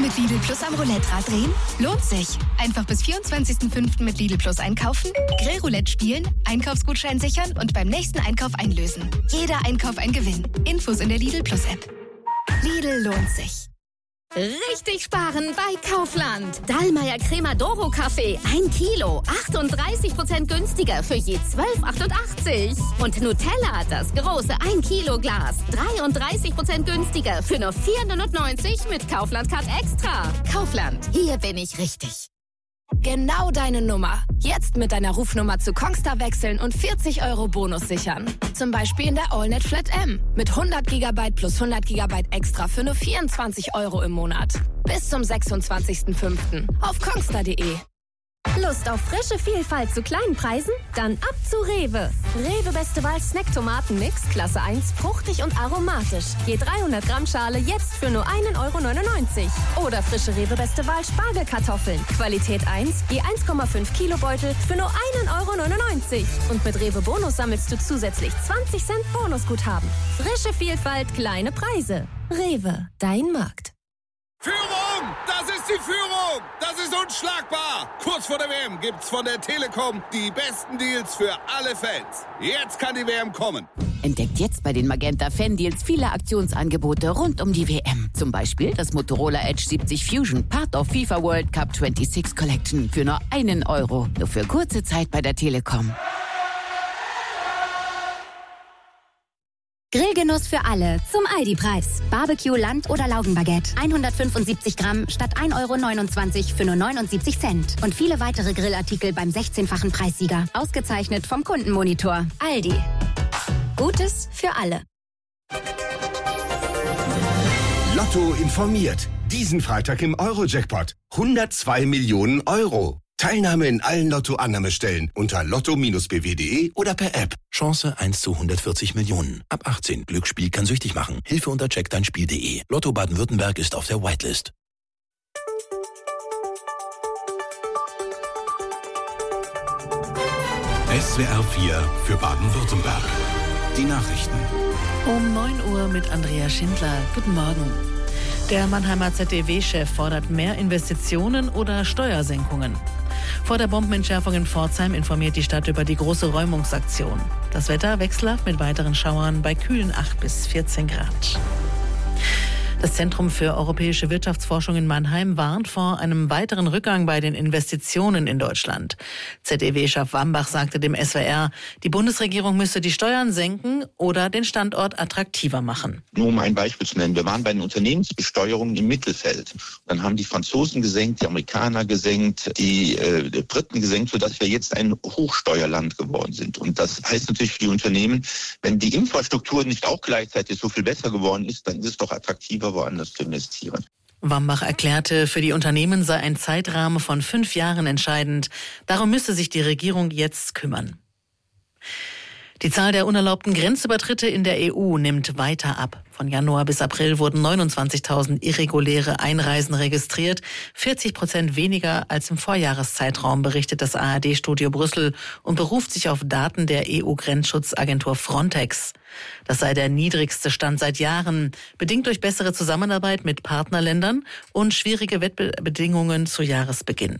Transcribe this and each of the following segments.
Mit Lidl Plus am Roulette-Rad drehen? Lohnt sich. Einfach bis 24.05. mit Lidl Plus einkaufen, Grillroulette spielen, Einkaufsgutschein sichern und beim nächsten Einkauf einlösen. Jeder Einkauf ein Gewinn. Infos in der Lidl Plus App. Lidl lohnt sich. Richtig sparen bei Kaufland. Dallmayr Cremadoro Kaffee 1 Kilo, 38% günstiger für je 12,88. Und Nutella, das große 1 Kilo Glas, 33% günstiger für nur 4,99 mit Kaufland Card Extra. Kaufland, hier bin ich richtig. Genau deine Nummer. Jetzt mit deiner Rufnummer zu Kongstar wechseln und 40 € Bonus sichern. Zum Beispiel in der AllNet Flat M. Mit 100 GB plus 100 GB extra für nur 24 € im Monat. Bis zum 26.05. auf kongstar.de. Lust auf frische Vielfalt zu kleinen Preisen? Dann ab zu Rewe. Rewe Beste Wahl Snack-Tomaten-Mix, Klasse 1, fruchtig und aromatisch. Je 300 Gramm Schale jetzt für nur 1,99 €. Oder frische Rewe Beste Wahl Spargelkartoffeln. Qualität 1, je 1,5 Kilo Beutel für nur 1,99 €. Und mit Rewe Bonus sammelst du zusätzlich 20 Cent Bonusguthaben. Frische Vielfalt, kleine Preise. Rewe, dein Markt. Führung! Das ist die Führung! Das ist unschlagbar! Kurz vor der WM gibt's von der Telekom die besten Deals für alle Fans. Jetzt kann die WM kommen. Entdeckt jetzt bei den Magenta Fan-Deals viele Aktionsangebote rund um die WM. Zum Beispiel das Motorola Edge 70 Fusion, Part of FIFA World Cup 26 Collection für nur 1 €. Nur für kurze Zeit bei der Telekom. Grillgenuss für alle zum Aldi-Preis. Barbecue, Land- oder Laugenbaguette. 175 Gramm statt 1,29 € für nur 79 Cent. Und viele weitere Grillartikel beim 16-fachen Preissieger. Ausgezeichnet vom Kundenmonitor. Aldi. Gutes für alle. Lotto informiert. Diesen Freitag im Euro-Jackpot. 102 Millionen €. Teilnahme in allen Lotto-Annahmestellen unter lotto-bw.de oder per App. Chance 1 zu 140 Millionen. Ab 18. Glücksspiel kann süchtig machen. Hilfe unter checkdeinspiel.de. Lotto Baden-Württemberg ist auf der Whitelist. SWR 4 für Baden-Württemberg. Die Nachrichten. Um 9 Uhr mit Andrea Schindler. Guten Morgen. Der Mannheimer ZDW-Chef fordert mehr Investitionen oder Steuersenkungen. Vor der Bombenentschärfung in Pforzheim informiert die Stadt über die große Räumungsaktion. Das Wetter wechselhaft mit weiteren Schauern bei kühlen 8 bis 14 Grad. Das Zentrum für europäische Wirtschaftsforschung in Mannheim warnt vor einem weiteren Rückgang bei den Investitionen in Deutschland. ZDW-Chef Wambach sagte dem SWR, die Bundesregierung müsse die Steuern senken oder den Standort attraktiver machen. Nur um ein Beispiel zu nennen, wir waren bei den Unternehmensbesteuerungen im Mittelfeld. Dann haben die Franzosen gesenkt, die Amerikaner gesenkt, die Briten gesenkt, sodass wir jetzt ein Hochsteuerland geworden sind. Und das heißt natürlich für die Unternehmen, wenn die Infrastruktur nicht auch gleichzeitig so viel besser geworden ist, dann ist es doch attraktiver, woanders zu investieren. Wambach erklärte, für die Unternehmen sei ein Zeitrahmen von 5 Jahren entscheidend. Darum müsse sich die Regierung jetzt kümmern. Die Zahl der unerlaubten Grenzübertritte in der EU nimmt weiter ab. Von Januar bis April wurden 29.000 irreguläre Einreisen registriert, 40% weniger als im Vorjahreszeitraum, berichtet das ARD-Studio Brüssel und beruft sich auf Daten der EU-Grenzschutzagentur Frontex. Das sei der niedrigste Stand seit Jahren, bedingt durch bessere Zusammenarbeit mit Partnerländern und schwierige Wettbedingungen zu Jahresbeginn.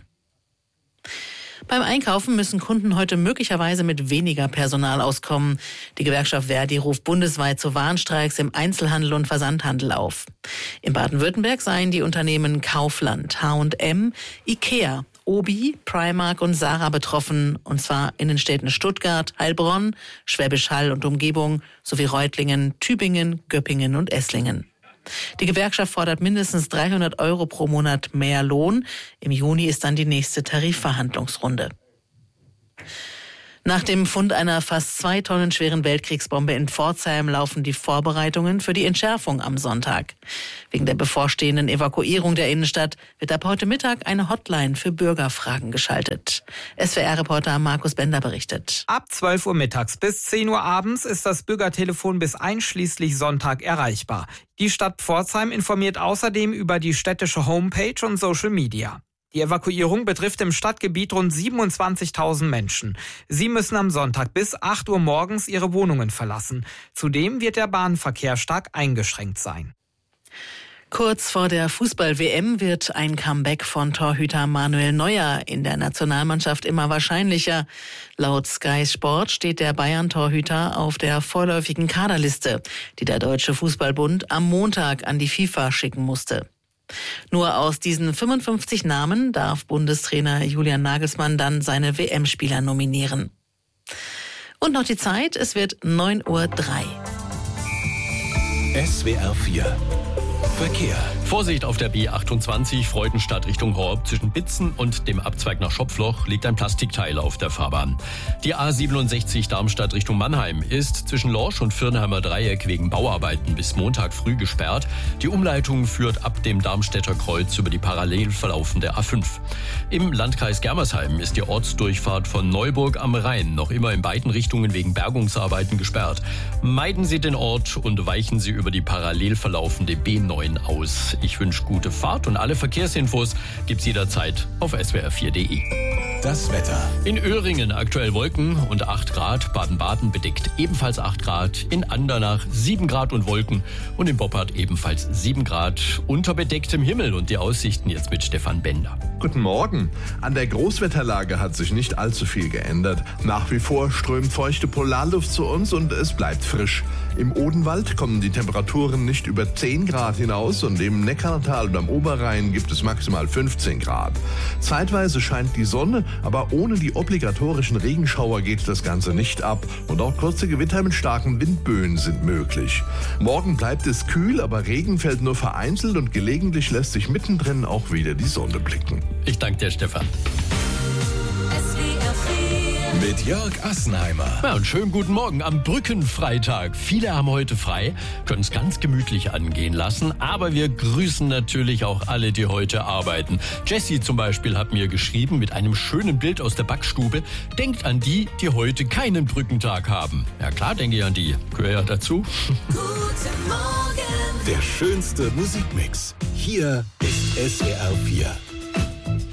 Beim Einkaufen müssen Kunden heute möglicherweise mit weniger Personal auskommen. Die Gewerkschaft Verdi ruft bundesweit zu Warnstreiks im Einzelhandel und Versandhandel auf. In Baden-Württemberg seien die Unternehmen Kaufland, H&M, Ikea, Obi, Primark und Zara betroffen, und zwar in den Städten Stuttgart, Heilbronn, Schwäbisch Hall und Umgebung sowie Reutlingen, Tübingen, Göppingen und Esslingen. Die Gewerkschaft fordert mindestens 300 € pro Monat mehr Lohn. Im Juni ist dann die nächste Tarifverhandlungsrunde. Nach dem Fund einer fast 2 Tonnen schweren Weltkriegsbombe in Pforzheim laufen die Vorbereitungen für die Entschärfung am Sonntag. Wegen der bevorstehenden Evakuierung der Innenstadt wird ab heute Mittag eine Hotline für Bürgerfragen geschaltet. SWR-Reporter Markus Bender berichtet. Ab 12 Uhr mittags bis 10 Uhr abends ist das Bürgertelefon bis einschließlich Sonntag erreichbar. Die Stadt Pforzheim informiert außerdem über die städtische Homepage und Social Media. Die Evakuierung betrifft im Stadtgebiet rund 27.000 Menschen. Sie müssen am Sonntag bis 8 Uhr morgens ihre Wohnungen verlassen. Zudem wird der Bahnverkehr stark eingeschränkt sein. Kurz vor der Fußball-WM wird ein Comeback von Torhüter Manuel Neuer in der Nationalmannschaft immer wahrscheinlicher. Laut Sky Sport steht der Bayern-Torhüter auf der vorläufigen Kaderliste, die der Deutsche Fußballbund am Montag an die FIFA schicken musste. Nur aus diesen 55 Namen darf Bundestrainer Julian Nagelsmann dann seine WM-Spieler nominieren. Und noch die Zeit, es wird 9:03 Uhr. SWR 4 Verkehr. Vorsicht auf der B28 Freudenstadt Richtung Horb. Zwischen Bitzen und dem Abzweig nach Schopfloch liegt ein Plastikteil auf der Fahrbahn. Die A67 Darmstadt Richtung Mannheim ist zwischen Lorsch und Firnheimer Dreieck wegen Bauarbeiten bis Montag früh gesperrt. Die Umleitung führt ab dem Darmstädter Kreuz über die parallel verlaufende A5. Im Landkreis Germersheim ist die Ortsdurchfahrt von Neuburg am Rhein noch immer in beiden Richtungen wegen Bergungsarbeiten gesperrt. Meiden Sie den Ort und weichen Sie über die parallel verlaufende B9 aus. Ich wünsche gute Fahrt und alle Verkehrsinfos gibt's jederzeit auf swr4.de. Das Wetter. In Öhringen aktuell Wolken und 8 Grad, Baden-Baden bedeckt ebenfalls 8 Grad, in Andernach 7 Grad und Wolken und in Boppard ebenfalls 7 Grad unter bedecktem Himmel und die Aussichten jetzt mit Stefan Bender. Guten Morgen. An der Großwetterlage hat sich nicht allzu viel geändert. Nach wie vor strömt feuchte Polarluft zu uns und es bleibt frisch. Im Odenwald kommen die Temperaturen nicht über 10 Grad hinaus und im Neckartal und am Oberrhein gibt es maximal 15 Grad. Zeitweise scheint die Sonne, aber ohne die obligatorischen Regenschauer geht das Ganze nicht ab und auch kurze Gewitter mit starken Windböen sind möglich. Morgen bleibt es kühl, aber Regen fällt nur vereinzelt und gelegentlich lässt sich mittendrin auch wieder die Sonne blicken. Ich danke dir, Stefan. Mit Jörg Assenheimer. Ja, und schönen guten Morgen am Brückenfreitag. Viele haben heute frei, können es ganz gemütlich angehen lassen, aber wir grüßen natürlich auch alle, die heute arbeiten. Jessie zum Beispiel hat mir geschrieben mit einem schönen Bild aus der Backstube. Denkt an die, die heute keinen Brückentag haben. Ja klar, denke ich an die. Gehör ja dazu. Der schönste Musikmix. Hier ist SWR 4.